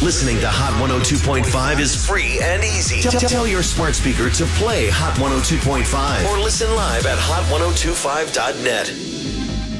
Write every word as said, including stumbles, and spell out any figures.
Listening to Hot one oh two point five is free and easy. Tell, tell your smart speaker to play Hot one oh two point five or listen live at hot ten twenty-five dot net.